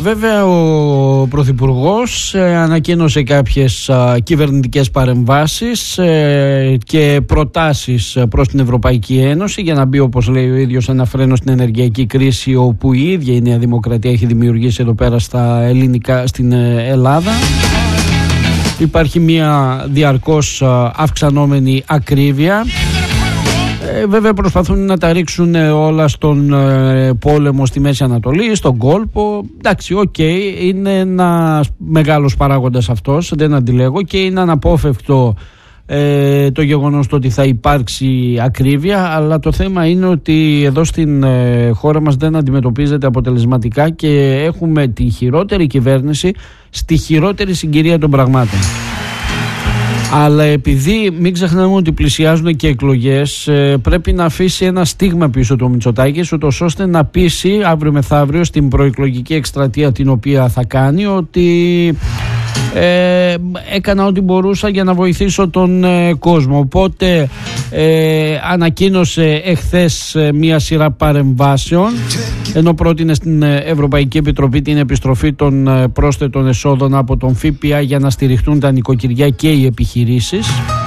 Βέβαια ο Πρωθυπουργός ανακοίνωσε κάποιες κυβερνητικές παρεμβάσεις και προτάσεις προς την Ευρωπαϊκή Ένωση για να μπει, όπως λέει ο ίδιος, ένα φρένο στην ενεργειακή κρίση όπου η ίδια η Νέα Δημοκρατία έχει δημιουργήσει εδώ πέρα στην Ελλάδα. Υπάρχει μια διαρκώς αυξανόμενη ακρίβεια. Βέβαια προσπαθούν να τα ρίξουν όλα στον πόλεμο στη Μέση Ανατολή, στον κόλπο. Εντάξει, είναι ένας μεγάλος παράγοντας αυτός, δεν αντιλέγω, και είναι αναπόφευκτο το γεγονός το ότι θα υπάρξει ακρίβεια, αλλά το θέμα είναι ότι εδώ στην χώρα μας δεν αντιμετωπίζεται αποτελεσματικά και έχουμε τη χειρότερη κυβέρνηση στη χειρότερη συγκυρία των πραγμάτων. Αλλά επειδή μην ξεχνάμε ότι πλησιάζουν και εκλογές, πρέπει να αφήσει ένα στίγμα πίσω το Μητσοτάκης, ούτως ώστε να πείσει αύριο μεθαύριο στην προεκλογική εκστρατεία την οποία θα κάνει ότι έκανα ό,τι μπορούσα για να βοηθήσω τον κόσμο. Οπότε ανακοίνωσε εχθές μία σειρά παρεμβάσεων, ενώ πρότεινε στην Ευρωπαϊκή Επιτροπή την επιστροφή των πρόσθετων εσόδων από τον ΦΠΑ για να στηριχτούν τα νοικοκυριά και οι επιχειρήσεις.